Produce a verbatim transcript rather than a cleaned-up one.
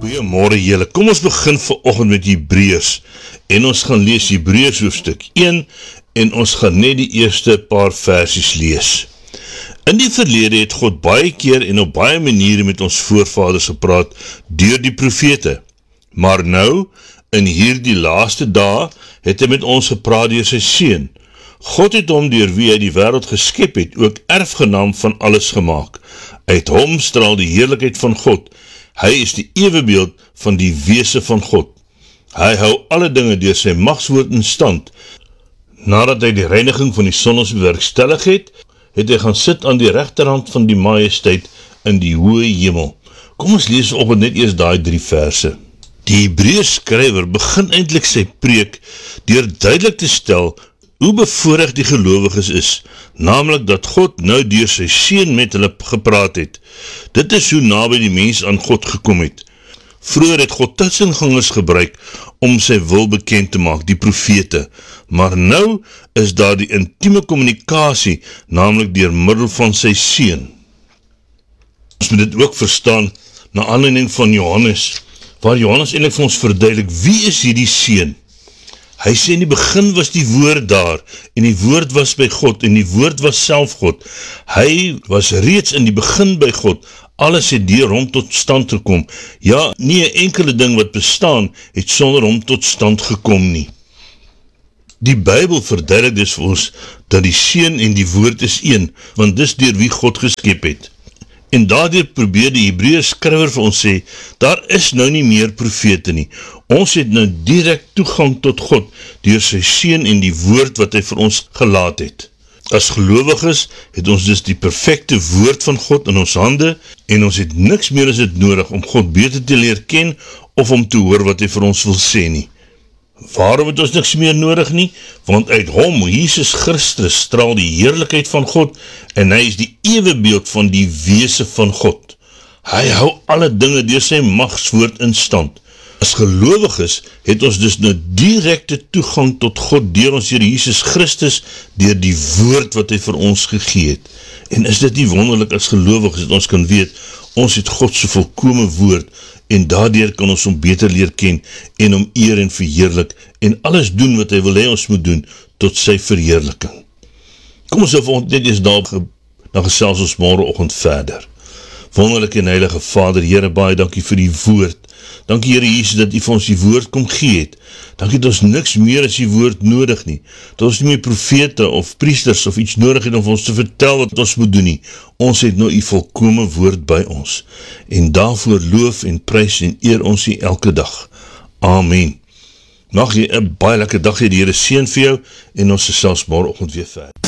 Goeiemôre julle, kom ons begin vanoggend met Hebreërs en ons gaan lees Hebreërs hoofstuk een en ons gaan net die eerste paar versies lees. In die verlede het God baie keer en op baie maniere met ons voorvaders gepraat deur die profete, maar nou, in hierdie laaste dae, het hy met ons gepraat deur sy seun. God het hom deur wie hy die wêreld geskep het, ook erfgenaam van alles gemaak. Uit hom straal die heerlikheid van God. Hy is die ewebeeld van die wese van God. Hy hou alle dinge deur sy magswoord in stand. Nadat hy die reiniging van die sondes bewerkstellig het, het hy gaan sit aan die regterhand van die majesteit in die hoë hemel. Kom ons lees op net eers daai drie verse. Die Hebreërs skrywer begin eintlik sy preek deur duidelik te stel hoe bevoorreg die gelowiges is, naamlik dat God nou deur sy seun met hulle gepraat het. Dit is hoe naby die mens aan God gekom het. Vroeger het God tussengangers gebruik om sy wil bekend te maak, die profete, maar nou is daar die intieme kommunikasie, naamlik deur middel van sy seun. Ons moet dit ook verstaan, na aanleiding van Johannes, waar Johannes eintlik vir ons verduidelik, wie is hierdie seun? Hy sê in die begin was die woord daar, en die woord was by God, en die woord was self God. Hy was reeds in die begin by God, alles het deur hom tot stand gekom. Ja, nie 'n enkele ding wat bestaan, het sonder hom tot stand gekom nie. Die Bybel verduidelik dus vir ons, dat die seun en die woord is een, want dis deur wie God geskep het. En daardeur probeer die Hebreërs skrywer vir ons sê, daar is nou nie meer profete nie. Ons het nou direk toegang tot God, deur sy seun en die woord wat hy vir ons gelaat het. As gelowiges het ons dus die perfekte woord van God in ons hande, en ons het niks meer as dit nodig om God beter te leer ken, of om te hoor wat hy vir ons wil sê nie. Waarom het ons niks meer nodig nie? Want uit hom, Jesus Christus, straal die heerlikheid van God, en hy is die ewebeeld van die wese van God. Hy hou alle dinge deur sy magswoord in stand. As gelowiges het ons dus nou direkte toegang tot God deur ons Here Jesus Christus, deur die woord wat hy vir ons gegee het. En is dit nie wonderlik as gelowiges dat ons kan weet, ons het God se volkome woord, en daardeur kan ons hom beter leer ken, en hom eer en verheerlik, en alles doen wat hy wil hê ons moet doen, tot sy verheerliking. Kom ons nou net eens daarop, dan gesels ons môreoggend verder. Wonderlike en heilige Vader, Here, baie dankie vir die woord. Dankie Here Jesus dat U vir ons die woord kom gee het. Dankie dat ons niks meer as die woord nodig nie. Dat ons nie meer profete of priesters of iets nodig het om ons te vertel wat ons moet doen nie. Ons het nou U volkome woord by ons. En daarvoor loof en prys en eer ons U elke dag. Amen. Mag jy 'n baie lekker dag hê, die Here seën vir jou en ons gesels môreoggend weer verder.